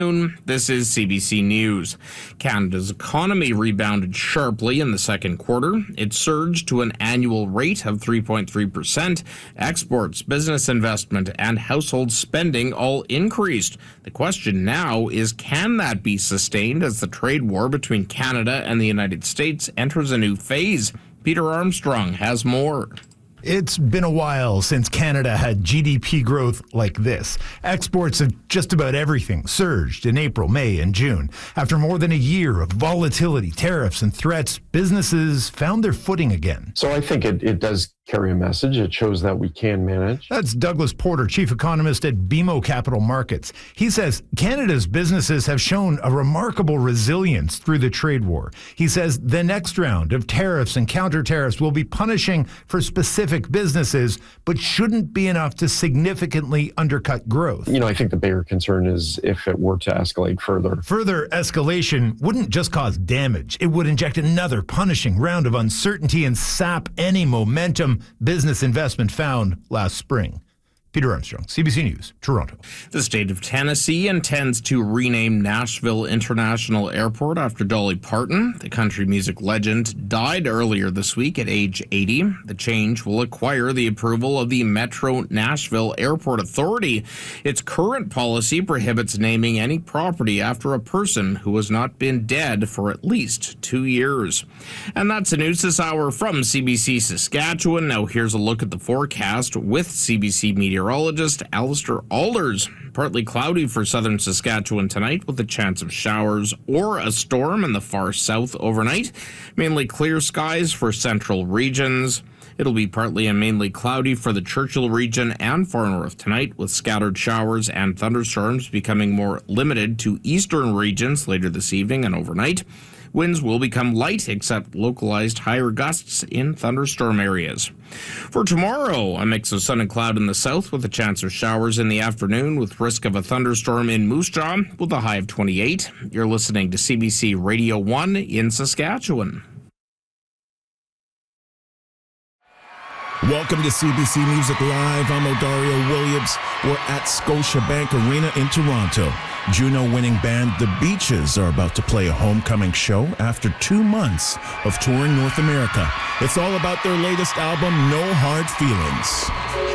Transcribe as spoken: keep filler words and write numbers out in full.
This is C B C News. Canada's economy rebounded sharply in the second quarter. It surged to an annual rate of three point three percent. Exports, business investment, and household spending all increased. The question now is, can that be sustained as the trade war between Canada and the United States enters a new phase? Peter Armstrong has more. It's been a while since Canada had G D P growth like this. Exports of just about everything surged in April, May, and June. After more than a year of volatility, tariffs, and threats, businesses found their footing again. So I think it, it does carry a message. It shows that we can manage. That's Douglas Porter, chief economist at B M O Capital Markets. He says Canada's businesses have shown a remarkable resilience through the trade war. He says the next round of tariffs and counter-tariffs will be punishing for specific businesses, but shouldn't be enough to significantly undercut growth. You know, I think the bigger concern is if it were to escalate further. Further escalation wouldn't just cause damage. It would inject another punishing round of uncertainty and sap any momentum business investment found last spring. Peter Armstrong, C B C News, Toronto. The state of Tennessee intends to rename Nashville International Airport after Dolly Parton. The country music legend died earlier this week at age eighty. The change will acquire the approval of the Metro Nashville Airport Authority. Its current policy prohibits naming any property after a person who has not been dead for at least two years. And that's the news this hour from C B C Saskatchewan. Now here's a look at the forecast with C B C Meteorologist Alistair Alders. Partly cloudy for southern Saskatchewan tonight with a chance of showers or a storm in the far south overnight. Mainly clear skies for central regions. It'll be partly and mainly cloudy for the Churchill region and far north tonight, with scattered showers and thunderstorms becoming more limited to eastern regions later this evening and overnight. Winds will become light, except localized higher gusts in thunderstorm areas. For tomorrow, a mix of sun and cloud in the south with a chance of showers in the afternoon with risk of a thunderstorm in Moose Jaw with a high of twenty-eight. You're listening to C B C Radio one in Saskatchewan. Welcome to C B C Music Live. I'm Odario Williams. We're at Scotiabank Arena in Toronto. Juno-winning band The Beaches are about to play a homecoming show after two months of touring North America. It's all about their latest album, No Hard Feelings.